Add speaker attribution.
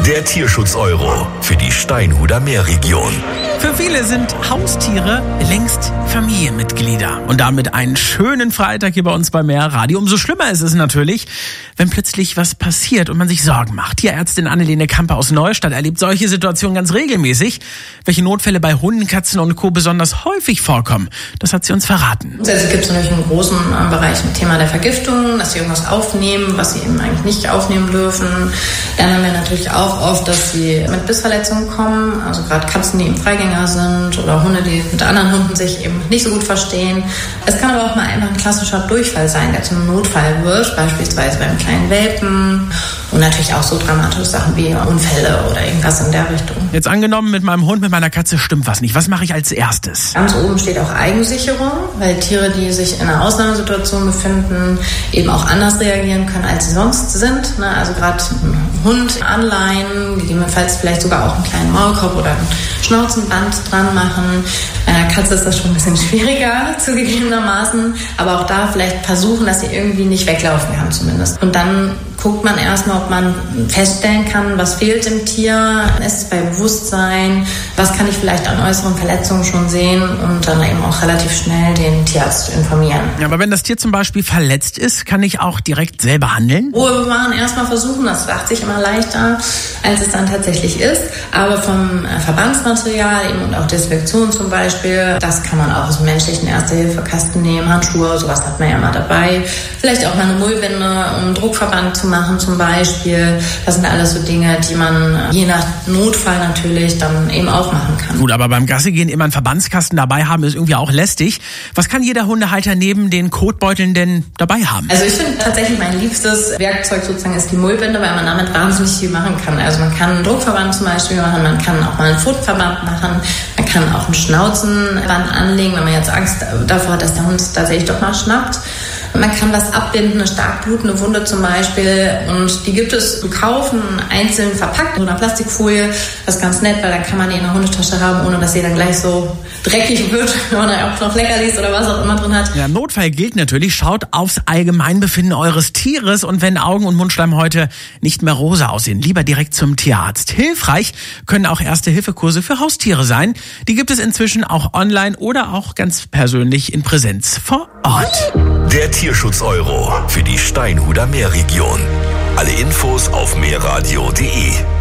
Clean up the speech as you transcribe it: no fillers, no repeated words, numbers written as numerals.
Speaker 1: Der Tierschutz-Euro für die Steinhuder Meerregion.
Speaker 2: Für viele sind Haustiere längst Familienmitglieder. Und damit einen schönen Freitag hier bei uns bei Meerradio. Umso schlimmer ist es natürlich, wenn plötzlich was passiert und man sich Sorgen macht. Tierärztin Annelene Kamper aus Neustadt erlebt solche Situationen ganz regelmäßig. Welche Notfälle bei Hunden, Katzen und Co. besonders häufig vorkommen, das hat sie uns verraten.
Speaker 3: Also es gibt natürlich einen großen Bereich im Thema der Vergiftung, dass sie irgendwas aufnehmen, was sie eben eigentlich nicht aufnehmen dürfen. Dann haben wir natürlich auch oft, dass sie mit Bissverletzungen kommen, also gerade Katzen, die eben Freigänger sind oder Hunde, die mit anderen Hunden sich eben nicht so gut verstehen. Es kann aber auch mal einfach ein klassischer Durchfall sein, der zum Notfall wird, beispielsweise beim kleinen Welpen und natürlich auch so dramatische Sachen wie Unfälle oder irgendwas in der Richtung.
Speaker 2: Jetzt angenommen, mit meinem Hund, mit meiner Katze stimmt was nicht. Was mache ich als erstes?
Speaker 3: Ganz oben steht auch Eigensicherung, weil Tiere, die sich in einer Ausnahmesituation befinden, eben auch anders reagieren können, als sie sonst sind. Also gerade ein Hund anleihen, gegebenenfalls vielleicht sogar auch einen kleinen Maulkorb oder ein Schnauzenband dran machen. Bei einer Katze ist das schon ein bisschen schwieriger, zugegebenermaßen. Aber auch da vielleicht versuchen, dass sie irgendwie nicht weglaufen kann zumindest. Und dann guckt man erstmal, ob man feststellen kann, was fehlt dem Tier, ist es bei Bewusstsein, was kann ich vielleicht an äußeren Verletzungen schon sehen und dann eben auch relativ schnell den Tierarzt zu informieren.
Speaker 2: Ja, aber wenn das Tier zum Beispiel verletzt ist, kann ich auch direkt selber handeln?
Speaker 3: Ruhe bewahren, erstmal versuchen, das macht sich immer leichter, als es dann tatsächlich ist. Aber vom Verbandsmaterial eben und auch Desinfektion zum Beispiel, das kann man auch aus dem menschlichen Erste-Hilfe-Kasten nehmen, Handschuhe, sowas hat man ja immer dabei. Vielleicht auch mal eine Mullbinde, um einen Druckverband zu machen zum Beispiel. Das sind alles so Dinge, die man je nach Notfall natürlich dann eben auch machen kann.
Speaker 2: Gut, aber beim Gassi gehen immer einen Verbandskasten dabei haben, ist irgendwie auch lästig. Was kann jeder Hundehalter neben den Kotbeuteln denn dabei haben?
Speaker 3: Also ich finde tatsächlich mein liebstes Werkzeug sozusagen ist die Mullbinde, weil man damit wahnsinnig viel machen kann. Also man kann einen Druckverband zum Beispiel machen, man kann auch mal einen Pfotenverband machen, man kann auch ein Schnauzenband anlegen, wenn man jetzt Angst davor hat, dass der Hund tatsächlich doch mal schnappt. Man kann was abbinden, eine stark blutende Wunde zum Beispiel, und die gibt es zu kaufen, einzeln verpackt in einer Plastikfolie. Das ist ganz nett, weil dann kann man die in der Hundetasche haben, ohne dass sie dann gleich so dreckig wird, wenn man da auch noch Leckerlis oder was auch immer drin hat.
Speaker 2: Ja, im Notfall gilt natürlich, schaut aufs Allgemeinbefinden eures Tieres, und wenn Augen- und Mundschleimhäute nicht mehr rosa aussehen, lieber direkt zum Tierarzt. Hilfreich können auch Erste-Hilfe-Kurse für Haustiere sein. Die gibt es inzwischen auch online oder auch ganz persönlich in Präsenz vor Ort.
Speaker 1: Der Tierschutz-Euro für die Steinhuder Meerregion. Alle Infos auf meerradio.de.